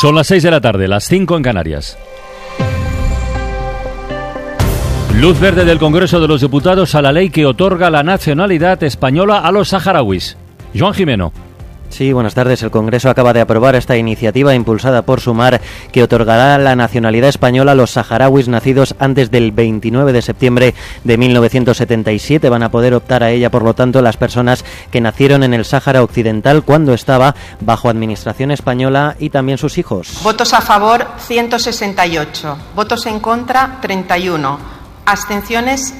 Son las 6 de la tarde, las 5 en Canarias. Luz verde del Congreso de los Diputados a la ley que otorga la nacionalidad española a los saharauis. Joan Jimeno. Sí, buenas tardes. El Congreso acaba de aprobar esta iniciativa impulsada por Sumar que otorgará la nacionalidad española a los saharauis nacidos antes del 29 de septiembre de 1977. Van a poder optar a ella, por lo tanto, las personas que nacieron en el Sáhara Occidental cuando estaba bajo administración española y también sus hijos. Votos a favor, 168. Votos en contra, 31. Abstenciones,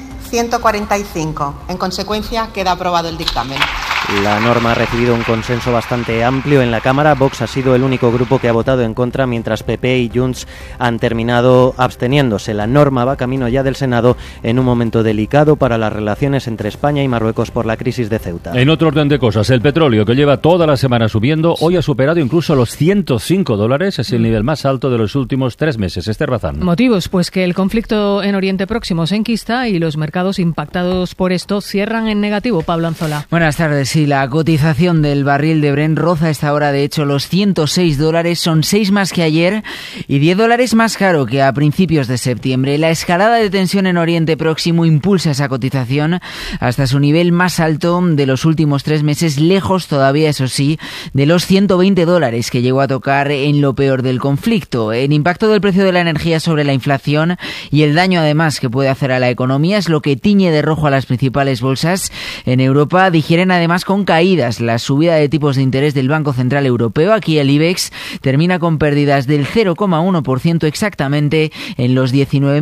145. En consecuencia, queda aprobado el dictamen. La norma ha recibido un consenso bastante amplio en la Cámara. Vox ha sido el único grupo que ha votado en contra, mientras PP y Junts han terminado absteniéndose. La norma va camino ya del Senado en un momento delicado para las relaciones entre España y Marruecos por la crisis de Ceuta. En otro orden de cosas, el petróleo, que lleva toda la semana subiendo, hoy ha superado incluso los $105. Es el nivel más alto de los últimos 3 meses. Esther Bazán. Motivos, pues que el conflicto en Oriente Próximo se enquista y los mercados impactados por esto cierran en negativo. Pablo Anzola. Buenas tardes. Sí, la cotización del barril de Brent roza a esta hora, de hecho, los $106, son 6 más que ayer y $10 más caro que a principios de septiembre. La escalada de tensión en Oriente Próximo impulsa esa cotización hasta su nivel más alto de los últimos 3 meses, lejos todavía, eso sí, de los $120 que llegó a tocar en lo peor del conflicto. El impacto del precio de la energía sobre la inflación y el daño además que puede hacer a la economía es lo que tiñe de rojo a las principales bolsas en Europa. Digieren además con caídas la subida de tipos de interés del Banco Central Europeo. Aquí el IBEX termina con pérdidas del 0,1% exactamente en los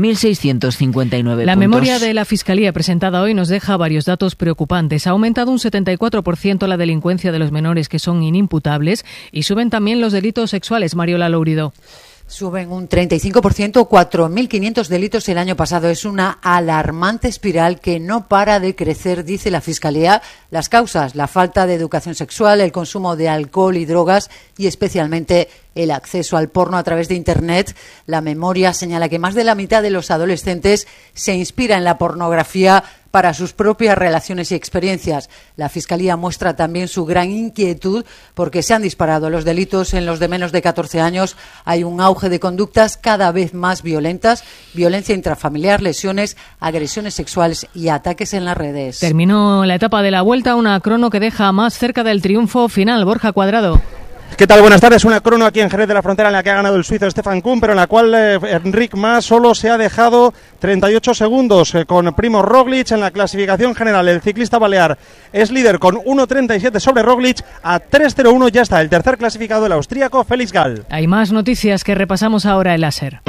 19.659 puntos. La memoria de la Fiscalía presentada hoy nos deja varios datos preocupantes. Ha aumentado un 74% la delincuencia de los menores que son inimputables y suben también los delitos sexuales. Mariola Lourido. Suben un 35%, 4.500 delitos el año pasado. Es una alarmante espiral que no para de crecer, dice la Fiscalía. Las causas, la falta de educación sexual, el consumo de alcohol y drogas y especialmente el acceso al porno a través de Internet. La memoria señala que más de la mitad de los adolescentes se inspira en la pornografía para sus propias relaciones y experiencias. La Fiscalía muestra también su gran inquietud porque se han disparado los delitos en los de menos de 14 años. Hay un auge de conductas cada vez más violentas, violencia intrafamiliar, lesiones, agresiones sexuales y ataques en las redes. Terminó la etapa de la Vuelta, una crono que deja más cerca del triunfo final. Borja Cuadrado. ¿Qué tal? Buenas tardes. Una crono aquí en Jerez de la Frontera en la que ha ganado el suizo Stefan Kuhn, pero en la cual Enric Mas solo se ha dejado 38 segundos con Primo Roglic en la clasificación general. El ciclista balear es líder con 1.37 sobre Roglic. A 3.01 ya está el tercer clasificado, el austríaco Félix Gall. Hay más noticias que repasamos ahora en la SER.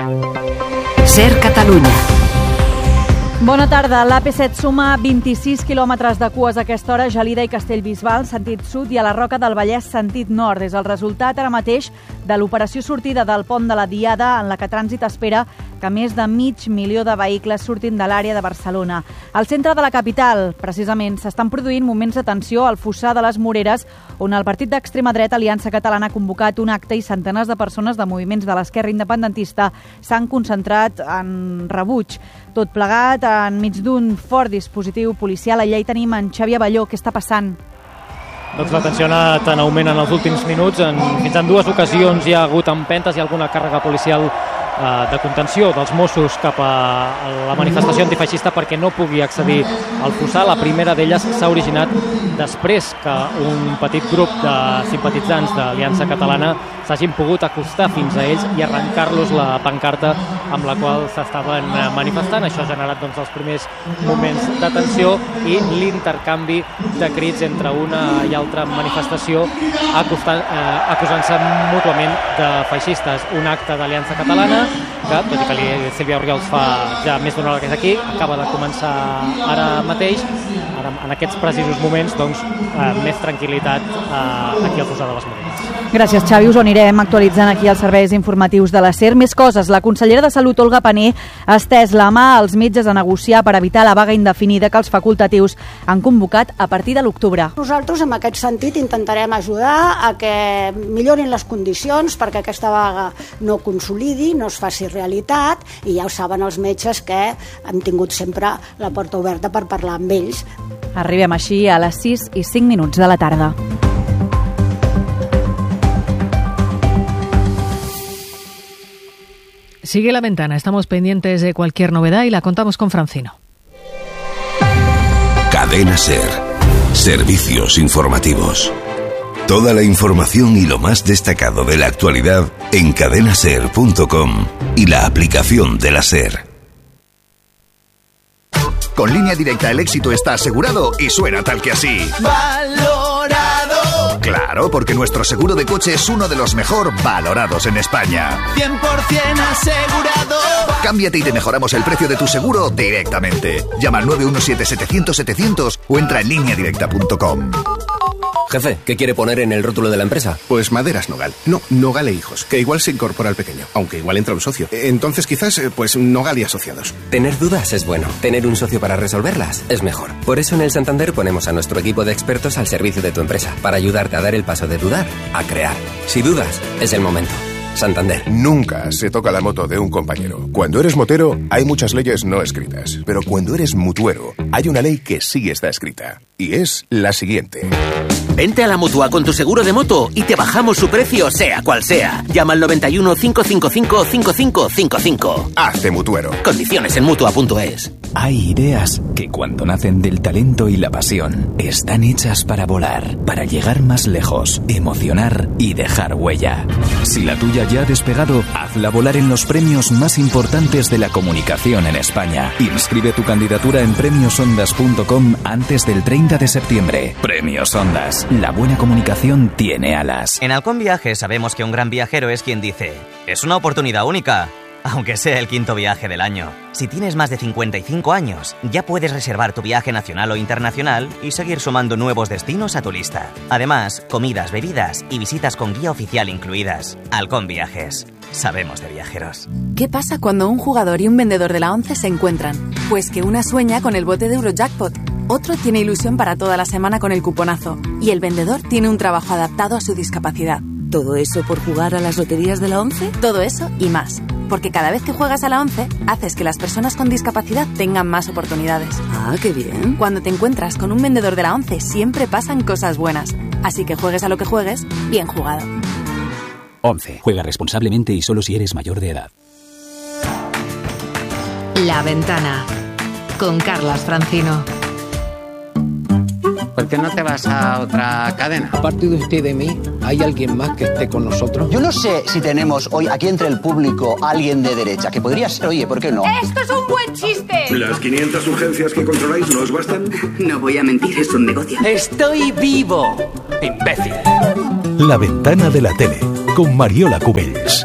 SER Catalunya. Bona tarda. L'AP7 suma 26 quilòmetres de cues a aquesta hora a Gelida i Castellbisbal, sentit sud, i a la Roca del Vallès, sentit nord. És el resultat ara mateix de l'operació sortida del pont de la Diada, en la que Trànsit espera que més de 500.000 de vehicles surtin de l'àrea de Barcelona. Al centre de la capital, precisament, s'estan produint moments de tensió al fossar de les Moreres, on el partit d'extrema dreta Aliança Catalana ha convocat un acte i centenars de persones de moviments de l'esquerra independentista s'han concentrat en rebuig. Tot plegat enmig d'un fort dispositiu policial. Allà hi tenim en Xavi Abelló. Què està passant? Doncs la tensió ha anat en augment en els últims minuts. Fins en 2 ocasions hi ha hagut empentes i alguna càrrega policial de contenció dels Mossos cap a la manifestació antifeixista perquè no pugui accedir al fossar. La primera d'elles s'ha originat després que un petit grup de simpatitzants d'Aliança Catalana s'hagin pogut acostar fins a ells i arrencar-los la pancarta amb la qual s'estaven manifestant. Això ha generat doncs, els primers moments de tensió i l'intercanvi de crits entre una i altra manifestació acusant-se mútuament de feixistes. Un acte d'Aliança Catalana que, tot i que Sílvia Orriols fa ja més d'una hora que és aquí, acaba de començar ara mateix. En aquests precisos moments, doncs, més tranquil·litat aquí al fossar de les Moreres. Gràcies, Xavi. Us ho anirem actualitzant aquí als serveis informatius de la SER. Més coses. La consellera de Salut, Olga Pané, ha estès la mà als metges a negociar per evitar la vaga indefinida que els facultatius han convocat a partir de l'octubre. Nosaltres, en aquest sentit, intentarem ajudar a que millorin les condicions perquè aquesta vaga no consolidi, no es faci realitat, i ja ho saben els metges que hem tingut sempre la porta oberta per parlar amb ells. Arribem així a les 6:05 de la tarda. Sigue La Ventana, estamos pendientes de cualquier novedad y la contamos con Francino. Cadena SER. Servicios informativos. Toda la información y lo más destacado de la actualidad en cadenaser.com y la aplicación de la SER. Con Línea Directa el éxito está asegurado y suena tal que así. ¡Valorado! Claro, porque nuestro seguro de coche es uno de los mejor valorados en España. 100% asegurado. Cámbiate y te mejoramos el precio de tu seguro directamente. Llama al 917-700-700 o entra en lineadirecta.com. Jefe, ¿qué quiere poner en el rótulo de la empresa? Pues Maderas Nogal. No, Nogal e Hijos, que igual se incorpora al pequeño, aunque igual entra un socio. Entonces quizás, pues Nogal y Asociados. Tener dudas es bueno. Tener un socio para resolverlas es mejor. Por eso en el Santander ponemos a nuestro equipo de expertos al servicio de tu empresa, para ayudarte a dar el paso de dudar a crear. Si dudas, es el momento. Santander. Nunca se toca la moto de un compañero. Cuando eres motero, hay muchas leyes no escritas. Pero cuando eres mutuero, hay una ley que sí está escrita. Y es la siguiente. Vente a la Mutua con tu seguro de moto y te bajamos su precio sea cual sea. Llama al 91 555 5555. Hazte mutuero. Condiciones en Mutua.es. Hay ideas que cuando nacen del talento y la pasión están hechas para volar, para llegar más lejos, emocionar y dejar huella. Si la tuya ya ha despegado, hazla volar en los premios más importantes de la comunicación en España. Inscribe tu candidatura en premiosondas.com antes del 30 de septiembre. Premios Ondas. La buena comunicación tiene alas. En Halcón Viajes sabemos que un gran viajero es quien dice: es una oportunidad única, aunque sea el 5º viaje del año. Si tienes más de 55 años, ya puedes reservar tu viaje nacional o internacional y seguir sumando nuevos destinos a tu lista. Además, comidas, bebidas y visitas con guía oficial incluidas. Halcón Viajes. Sabemos de viajeros. ¿Qué pasa cuando un jugador y un vendedor de la 11 se encuentran? Pues que una sueña con el bote de Eurojackpot, otro tiene ilusión para toda la semana con el cuponazo y el vendedor tiene un trabajo adaptado a su discapacidad. ¿Todo eso por jugar a las loterías de la 11? Todo eso y más. Porque cada vez que juegas a la 11, haces que las personas con discapacidad tengan más oportunidades. Ah, qué bien. Cuando te encuentras con un vendedor de la 11, siempre pasan cosas buenas. Así que juegues a lo que juegues, bien jugado. 11. Juega responsablemente y solo si eres mayor de edad. La Ventana, con Carlas Francino. ¿Por qué no te vas a otra cadena? Aparte de usted y de mí, ¿hay alguien más que esté con nosotros? Yo no sé si tenemos hoy aquí entre el público alguien de derecha, que podría ser, oye, ¿por qué no? ¡Esto es un buen chiste! ¿Las 500 urgencias que controláis no os bastan? No voy a mentir, es un negocio. ¡Estoy vivo! ¡Imbécil! La Ventana de la Tele, con Mariola Cubells.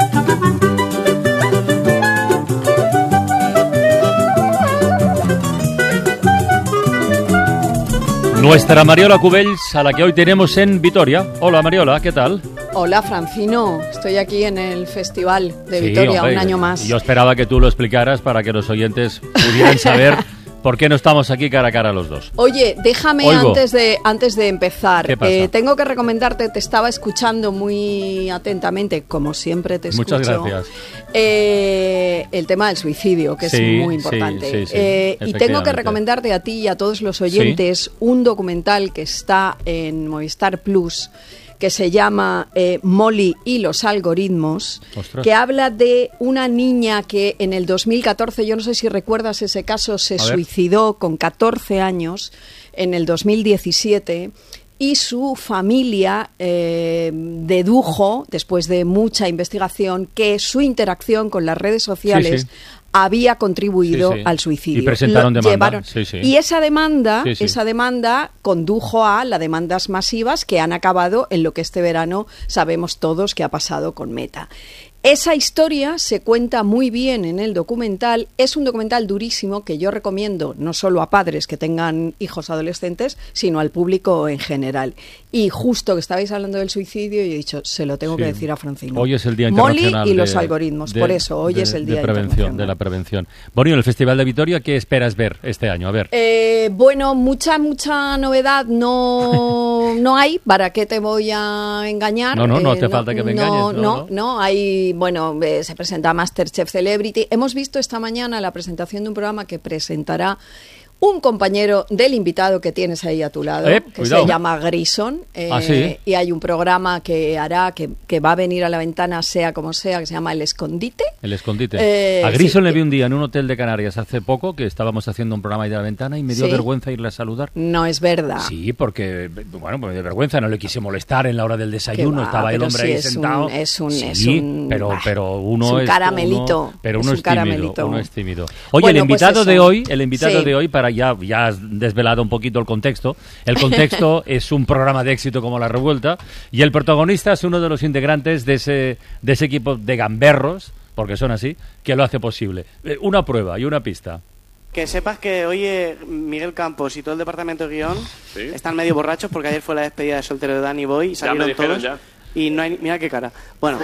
Nuestra Mariola Cubells, a la que hoy tenemos en Vitoria. Hola Mariola, ¿qué tal? Hola Francino, estoy aquí en el Festival de Vitoria, hombre, un año más. Yo esperaba que tú lo explicaras para que los oyentes pudieran saber por qué no estamos aquí cara a cara los dos. Oye, déjame antes de empezar, ¿Qué pasa? Tengo que recomendarte, te estaba escuchando muy atentamente, como siempre te escucho. Muchas gracias. El tema del suicidio, que es muy importante. Y tengo que recomendarte a ti y a todos los oyentes un documental que está en Movistar Plus, que se llama Molly y los algoritmos. ¡Ostras! Que habla de una niña que en el 2014, yo no sé si recuerdas ese caso, se suicidó con 14 años en el 2017 y su familia dedujo, después de mucha investigación, que su interacción con las redes sociales había contribuido al suicidio. Y presentaron demanda. Y esa demanda condujo a las demandas masivas que han acabado en lo que este verano sabemos todos que ha pasado con Meta. Esa historia se cuenta muy bien en el documental. Es un documental durísimo que yo recomiendo no solo a padres que tengan hijos adolescentes, sino al público en general. Y justo que estabais hablando del suicidio, yo he dicho, se lo tengo que decir a Francino. Hoy es el Día Internacional Molly y los algoritmos, por eso hoy es el Día Internacional de la prevención. Bueno, y en el Festival de Vitoria, ¿qué esperas ver este año? A ver. Bueno, mucha novedad no hay. ¿Para qué te voy a engañar? No hace falta que me engañes. No, hay... Bueno, se presenta MasterChef Celebrity. Hemos visto esta mañana la presentación de un programa que presentará un compañero del invitado que tienes ahí a tu lado, que cuidado. se llama Grison, ¿sí? y hay un programa que hará, que va a venir a la ventana sea como sea, que se llama El Escondite. El Escondite. A Grison sí, le vi un día en un hotel de Canarias hace poco, que estábamos haciendo un programa ahí de la ventana y me dio ¿Sí? vergüenza irle a saludar. No es verdad. Sí, porque, bueno, pues de vergüenza, no le quise molestar en la hora del desayuno, estaba el hombre ahí sentado. Pero uno es caramelito. Uno es tímido. Oye, Bueno, el invitado pues de hoy, para ya has desvelado un poquito el contexto. El contexto es un programa de éxito como La Revuelta y el protagonista es uno de los integrantes de ese equipo de gamberros, porque son así, que lo hace posible. Una prueba y una pista. Que sepas que hoy Miguel Campos y todo el departamento de guión están medio borrachos porque ayer fue la despedida de soltero de Danny Boy y salieron todos. Ya. Y no hay... Mira qué cara. Bueno...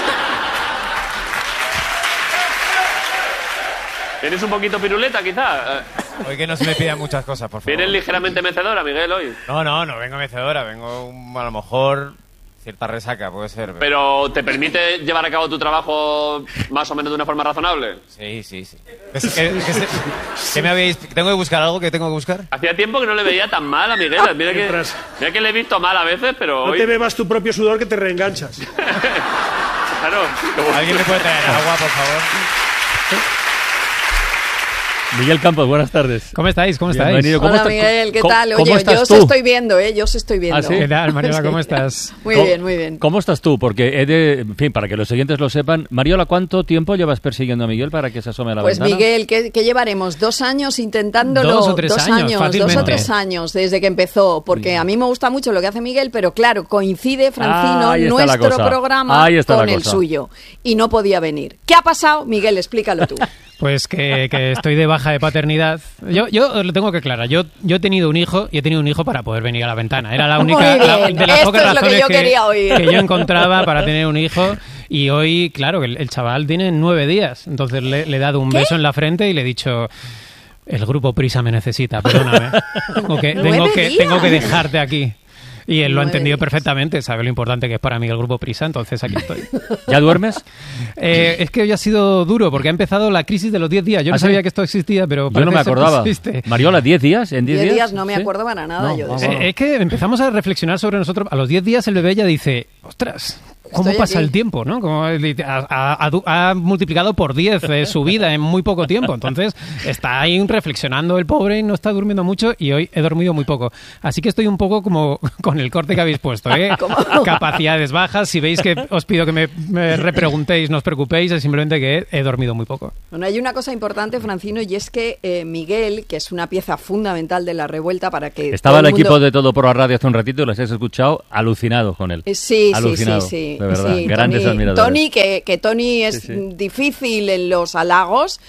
¿Tienes un poquito piruleta, quizá? Hoy que no se me pidan muchas cosas, por favor. ¿Vienes ligeramente mecedora, Miguel, hoy? No vengo mecedora, vengo a lo mejor cierta resaca, puede ser. ¿Pero te permite llevar a cabo tu trabajo más o menos de una forma razonable? Sí. ¿Qué me habéis...? ¿Tengo que buscar algo que tengo que buscar? Hacía tiempo que no le veía tan mal a Miguel. Mira que le he visto mal a veces, pero no hoy... te bebas tu propio sudor que te reenganchas. Claro. ¿Alguien me puede traer agua, por favor? Miguel Campos, buenas tardes. ¿Cómo estáis? Hola, Miguel, ¿qué tal? Oye, yo os estoy viendo, yo os estoy viendo. ¿Ah, sí? ¿Qué tal, Mariola? ¿Cómo estás? Muy bien. ¿Cómo estás tú? Porque en fin, para que los oyentes lo sepan, Mariola, ¿cuánto tiempo llevas persiguiendo a Miguel para que se asome a la ventana? Pues Miguel, ¿qué llevaremos? 2 años intentándolo. 2 o 3 años, 2 o 3 años desde que empezó, porque a mí me gusta mucho lo que hace Miguel, pero claro, coincide, Francino, nuestro programa con el suyo, y no podía venir. ¿Qué ha pasado? Miguel, explícalo tú. Pues que estoy de baja de paternidad. Yo lo tengo que aclarar. Yo he tenido un hijo y he tenido un hijo para poder venir a la ventana. Era la única de las pocas razones que yo encontraba para tener un hijo. Y hoy, claro, el chaval tiene 9 días. Entonces le he dado un beso en la frente y le he dicho... El grupo Prisa me necesita, perdóname. Tengo que dejarte aquí. Y él lo ha entendido perfectamente, sabe lo importante que es para mí el grupo Prisa, entonces aquí estoy. ¿Ya duermes? Es que hoy ha sido duro, porque ha empezado la crisis de los 10 días. Yo no sabía que esto existía, pero yo no me acordaba. Mariola, ¿10 días? ¿En 10 días? No me acuerdo para nada yo de eso. Es que empezamos a reflexionar sobre nosotros. A los 10 días el bebé ya dice, ostras... ¿Cómo pasa el tiempo, no? Como ha multiplicado por 10 su vida en muy poco tiempo. Entonces, está ahí reflexionando el pobre y no está durmiendo mucho y hoy he dormido muy poco. Así que estoy un poco como con el corte que habéis puesto, ¿eh? Capacidades bajas. Si veis que os pido que me repreguntéis, no os preocupéis, es simplemente que he dormido muy poco. Bueno, hay una cosa importante, Francino, y es que Miguel, que es una pieza fundamental de La Revuelta para que... Estaba el equipo de Todo por la Radio hace un ratito y los has escuchado alucinados con él. Sí. De verdad, grandes admiradores. Tony, que Tony es difícil en los halagos,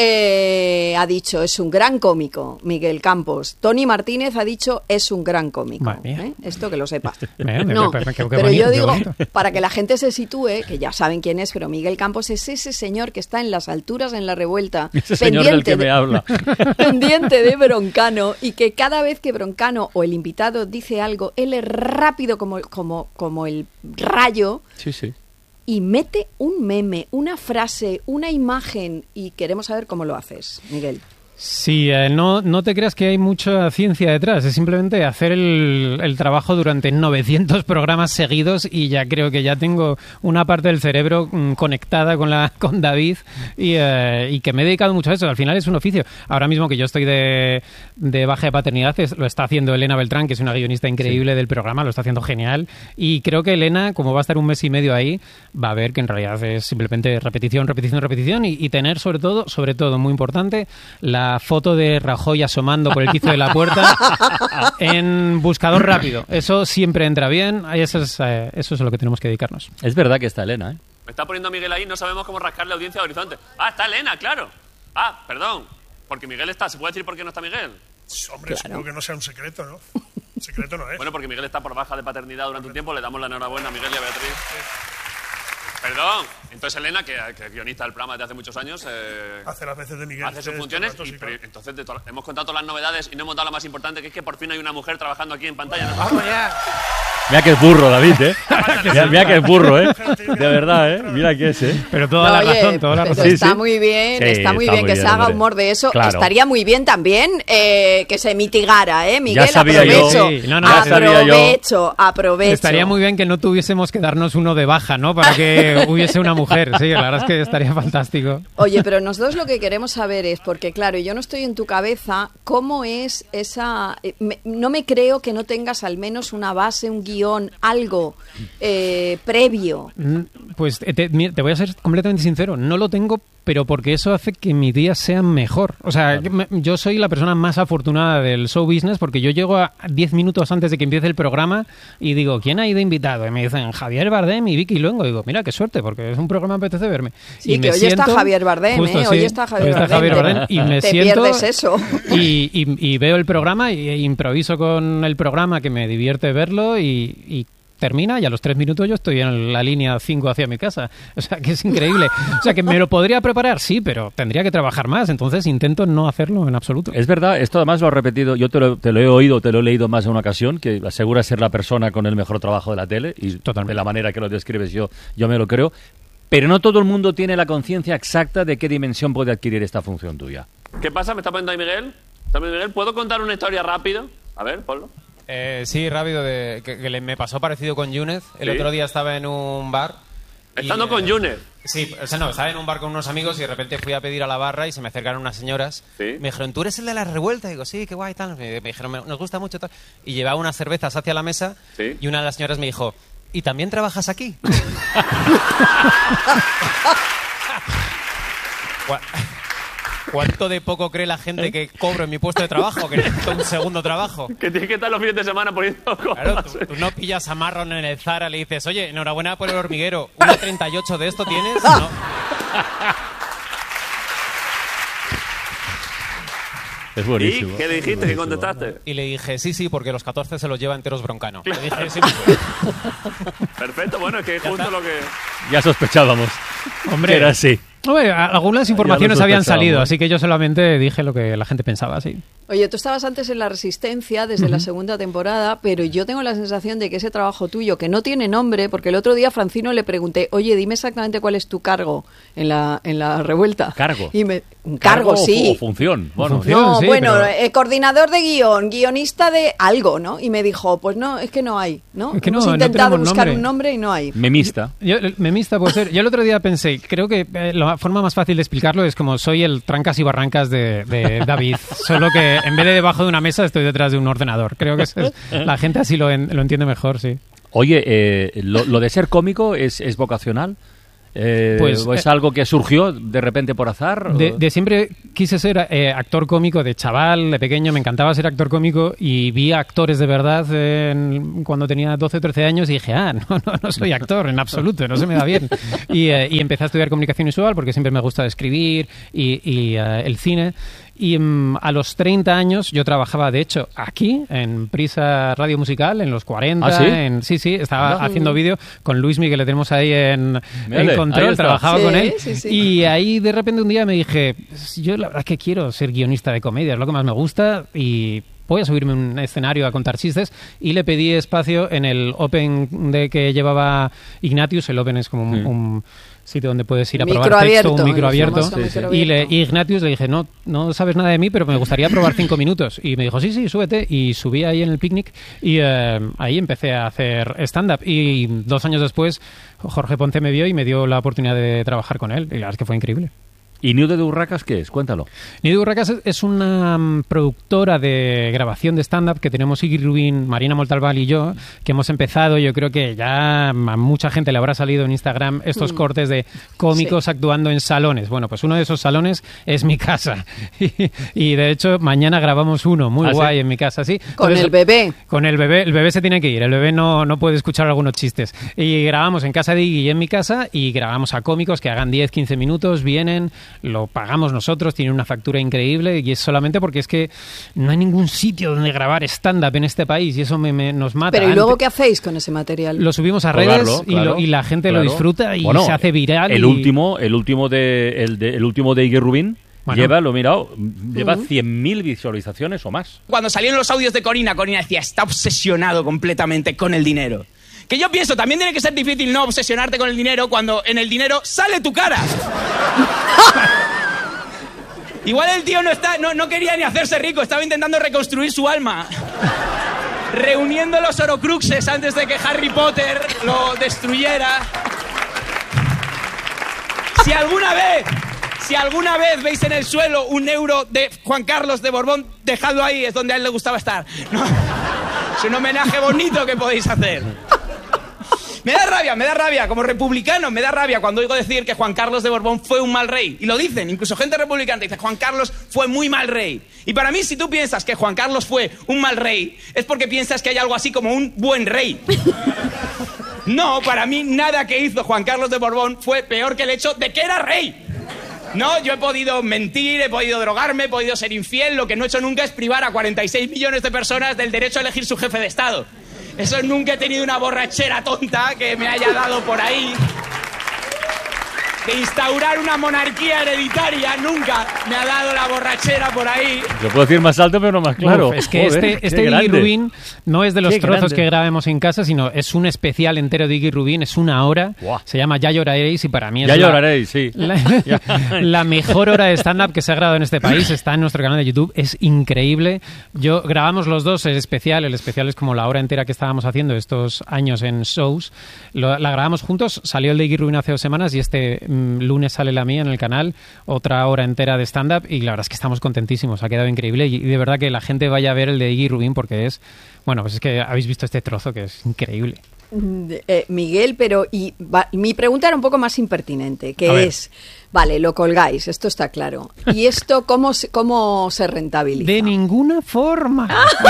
ha dicho, es un gran cómico, Miguel Campos. Tony Martínez ha dicho, es un gran cómico. Esto que lo sepas. Pero yo digo, para que la gente se sitúe, que ya saben quién es, pero Miguel Campos es ese señor que está en las alturas en La Revuelta, ese señor del que me habla. Pendiente de Broncano, y que cada vez que Broncano o el invitado dice algo, él es rápido como el rayo. Sí. Y mete un meme, una frase, una imagen, y queremos saber cómo lo haces, Miguel. Sí, no te creas que hay mucha ciencia detrás, es simplemente hacer el trabajo durante 900 programas seguidos y ya creo que ya tengo una parte del cerebro conectada con David y que me he dedicado mucho a eso. Al final es un oficio. Ahora mismo que yo estoy de baja de paternidad, lo está haciendo Elena Beltrán, que es una guionista increíble del programa, lo está haciendo genial, y creo que Elena, como va a estar un mes y medio ahí, va a ver que en realidad es simplemente repetición y tener sobre todo, muy importante, la foto de Rajoy asomando por el quicio de la puerta en buscador rápido. Eso siempre entra bien, eso es a lo que tenemos que dedicarnos. Es verdad que está Elena, ¿eh? Me está poniendo Miguel ahí, no sabemos cómo rascarle audiencia a Horizonte. Está Elena, claro. Perdón, porque Miguel está. ¿Se puede decir por qué no está Miguel? Hombre, supongo que no sea un secreto, ¿no? Secreto no es. Bueno, porque Miguel está por baja de paternidad durante un tiempo, le damos la enhorabuena a Miguel y a Beatriz. Perdón, entonces Elena, que es guionista del programa desde hace muchos años, hace las veces de Miguel, hace sus funciones, rato, entonces hemos contado todas las novedades y no hemos dado la más importante, que es que por fin hay una mujer trabajando aquí en pantalla. ¡Vamos ya! Mira que es burro, David, ¿eh? Mira que es burro, ¿eh? De verdad, ¿eh? Mira que es, ¿eh? Pero toda la razón, toda la razón. Está muy bien, está muy bien que se haga humor de eso. Claro. Estaría muy bien también que se mitigara, ¿eh? Miguel, aprovecho. Aprovecho. Estaría muy bien que no tuviésemos que darnos uno de baja, ¿no? Para que hubiese una mujer. Sí, la verdad es que estaría fantástico. Oye, pero nosotros lo que queremos saber es, porque claro, yo no estoy en tu cabeza, ¿cómo es esa...? No me creo que no tengas al menos una base, un guión, algo previo. Pues te voy a ser completamente sincero, no lo tengo, pero porque eso hace que mi día sea mejor. O sea, yo soy la persona más afortunada del show business porque yo llego a 10 minutos antes de que empiece el programa y digo, ¿quién ha ido invitado? Y me dicen, Javier Bardem y Vicky Luengo. Digo, mira, qué suerte, porque es un programa que apetece verme. Sí, y que hoy está Javier Bardem, justo, ¿eh? Sí, hoy está Javier Bardem. Y me te siento, pierdes eso. Y veo el programa e improviso con el programa, que me divierte verlo y termina y a los 3 minutos yo estoy en la línea 5 hacia mi casa. O sea, que es increíble. O sea, que me lo podría preparar, sí, pero tendría que trabajar más. Entonces intento no hacerlo en absoluto. Es verdad, esto además lo he repetido, yo te lo he oído, te lo he leído más de una ocasión, que asegura ser la persona con el mejor trabajo de la tele y totalmente. De la manera que lo describes yo me lo creo. Pero no todo el mundo tiene la conciencia exacta de qué dimensión puede adquirir esta función tuya. ¿Qué pasa? ¿Me está poniendo ahí Miguel? ¿Puedo contar una historia rápido? A ver, ponlo. Sí, rápido, que me pasó parecido con Yúnez. El otro día estaba en un bar. ¿Estando con Yúnez? Sí, o sea, no, estaba en un bar con unos amigos y de repente fui a pedir a la barra y se me acercaron unas señoras. ¿Sí? Me dijeron, ¿tú eres el de la revuelta? Y digo, sí, qué guay, tal. Me dijeron, nos gusta mucho, tal. Y llevaba unas cervezas hacia la mesa. ¿Sí? Y una de las señoras me dijo, ¿y también trabajas aquí? ¿Cuánto de poco cree la gente que cobro en mi puesto de trabajo? Que necesito un segundo trabajo. Que tienes que estar los fines de semana poniendo cosas. Claro, tú no pillas a Marron en el Zara, le dices, oye, enhorabuena por el hormiguero, ¿una 38 de esto tienes? No. Es buenísimo. ¿Y qué le dijiste? ¿Qué contestaste? Y le dije, sí, porque los 14 se los lleva enteros Broncano. Le dije, sí. Perfecto, bueno, es que es justo lo que... Ya sospechábamos. Hombre, era así. Hombre, algunas informaciones habían salido, así que yo solamente dije lo que la gente pensaba, sí. Oye, tú estabas antes en La Resistencia desde la segunda temporada, pero yo tengo la sensación de que ese trabajo tuyo, que no tiene nombre, porque el otro día a Francino le pregunté, oye, dime exactamente cuál es tu cargo en la revuelta. ¿Cargo? Y un cargo, sí. O función. Bueno, función, no, sí, bueno, pero... coordinador de guión, guionista de algo, ¿no? Y me dijo, pues no, es que no hay, ¿no? Es que hemos intentado buscar un nombre y no hay. Memista. Memista puede ser. Yo el otro día pensé, creo que la forma más fácil de explicarlo es como soy el trancas y barrancas de David, solo que en vez de debajo de una mesa estoy detrás de un ordenador. Creo que la gente así lo entiende mejor, sí. Oye, lo de ser cómico es vocacional. Pues, ¿O es algo que surgió de repente por azar? De siempre quise ser actor cómico de chaval, de pequeño, me encantaba ser actor cómico y vi a actores de verdad cuando tenía 12 o 13 años y dije, no soy actor en absoluto, no se me da bien. Y empecé a estudiar comunicación visual porque siempre me gusta escribir y el cine. Y a los 30 años yo trabajaba, de hecho, aquí, en Prisa Radio Musical, en los 40. ¿Ah, sí? Sí, estaba haciendo vídeo con Luismi, que le tenemos ahí en Control, trabajaba con él. Sí. Y ahí de repente un día me dije, yo la verdad es que quiero ser guionista de comedia, es lo que más me gusta y... voy a subirme a un escenario a contar chistes y le pedí espacio en el Open de que llevaba Ignatius. El Open es como un sitio donde puedes ir a probar texto, un micro abierto. Y Ignatius le dije, no sabes nada de mí, pero me gustaría probar 5 minutos. Y me dijo, sí, súbete. Y subí ahí en el picnic y ahí empecé a hacer stand-up. Y 2 años después Jorge Ponce me vio y me dio la oportunidad de trabajar con él. Y la verdad es que fue increíble. ¿Y Nido de Urracas qué es? Cuéntalo. Nido de Urracas es una productora de grabación de stand-up que tenemos Iggy Rubin, Marina Montalbán y yo, que hemos empezado. Yo creo que ya a mucha gente le habrá salido en Instagram estos cortes de cómicos actuando en salones. Bueno, pues uno de esos salones es mi casa. Y de hecho, mañana grabamos uno muy guay en mi casa, ¿sí? Con el bebé. Con el bebé. El bebé se tiene que ir. El bebé no puede escuchar algunos chistes. Y grabamos en casa de Iggy y en mi casa y grabamos a cómicos que hagan 10-15 minutos, vienen... lo pagamos nosotros, tiene una factura increíble y es solamente porque es que no hay ningún sitio donde grabar stand-up en este país y eso nos mata. Pero ¿y luego qué hacéis con ese material? Lo subimos a redes y la gente lo disfruta y se hace viral. El último de Iggy Rubin Bueno. Lleva 100.000 visualizaciones o más. Cuando salieron los audios de Corina decía, está obsesionado completamente con el dinero. Que yo pienso, también tiene que ser difícil no obsesionarte con el dinero cuando en el dinero sale tu cara. Igual el tío no quería ni hacerse rico, estaba intentando reconstruir su alma. Reuniendo los Horcruxes antes de que Harry Potter lo destruyera. Si alguna vez veis en el suelo un euro de Juan Carlos de Borbón, dejadlo ahí, es donde a él le gustaba estar. No, es un homenaje bonito que podéis hacer. Me da rabia, como republicano, me da rabia cuando oigo decir que Juan Carlos de Borbón fue un mal rey. Y lo dicen, incluso gente republicana dice, Juan Carlos fue muy mal rey. Y para mí, si tú piensas que Juan Carlos fue un mal rey, es porque piensas que hay algo así como un buen rey. No, para mí nada que hizo Juan Carlos de Borbón fue peor que el hecho de que era rey. No, yo he podido mentir, he podido drogarme, he podido ser infiel, lo que no he hecho nunca es privar a 46 millones de personas del derecho a elegir su jefe de Estado. Eso nunca he tenido una borrachera tonta que me haya dado por ahí. De instaurar una monarquía hereditaria, nunca me ha dado la borrachera por ahí. Yo puedo decir más alto, pero no más claro. Es que este Iggy Rubín no es de los trozos que grabemos en casa, sino es un especial entero de Iggy Rubín, es una hora, se llama Ya lloraréis, y para mí es la mejor hora de stand-up que se ha grabado en este país, está en nuestro canal de YouTube, es increíble. Grabamos los dos el especial es como la hora entera que estábamos haciendo estos años en shows, la grabamos juntos, salió el de Iggy Rubín hace 2 semanas y este lunes sale la mía en el canal, otra hora entera de stand-up, y la verdad es que estamos contentísimos, ha quedado increíble, y de verdad que la gente vaya a ver el de Iggy Rubín porque es, pues es que habéis visto este trozo que es increíble. Miguel, pero mi pregunta era un poco más impertinente, que es, vale, lo colgáis, esto está claro, ¿y esto cómo se rentabiliza? De ninguna forma.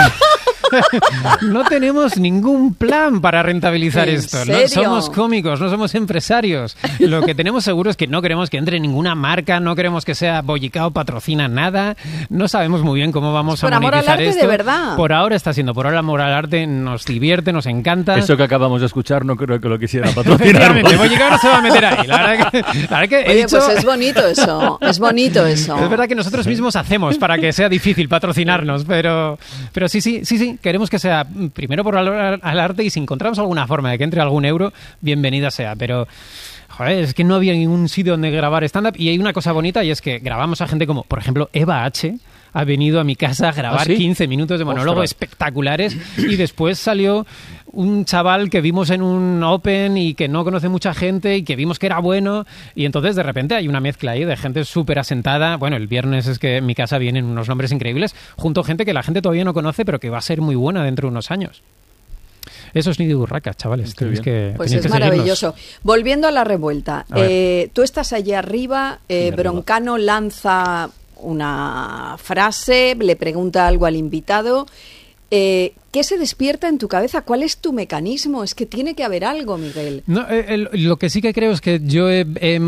No tenemos ningún plan para rentabilizar esto. No somos cómicos, no somos empresarios. Lo que tenemos seguro es que no queremos que entre ninguna marca, no queremos que sea Bollicao patrocina nada. No sabemos muy bien cómo vamos a monetizar esto. Por amor al arte, de verdad. Por ahora está siendo, por ahora amor al arte, nos divierte, nos encanta. Eso que acabamos de escuchar no creo que lo quisiera patrocinar. Bollicao no se va a meter ahí. La verdad que Oye, pues es bonito eso. Es bonito eso. Es verdad que nosotros mismos hacemos para que sea difícil patrocinarnos, pero sí. Queremos que sea primero por valor al arte, y si encontramos alguna forma de que entre algún euro, bienvenida sea. Pero, joder, es que no había ningún sitio donde grabar stand-up, y hay una cosa bonita, y es que grabamos a gente como, por ejemplo, Eva H. ha venido a mi casa a grabar 15 minutos de monólogo espectaculares, y después salió un chaval que vimos en un Open y que no conoce mucha gente y que vimos que era bueno, y entonces de repente hay una mezcla ahí de gente súper asentada. Bueno, el viernes es que en mi casa vienen unos nombres increíbles, junto a gente que la gente todavía no conoce, pero que va a ser muy buena dentro de unos años. Eso es Nido y Burraca, chavales. Pues es maravilloso. Volviendo a la revuelta, tú estás allí arriba, Broncano lanza una frase, le pregunta algo al invitado. ¿Qué se despierta en tu cabeza? ¿Cuál es tu mecanismo? Es que tiene que haber algo, Miguel. No, lo que sí que creo es que yo he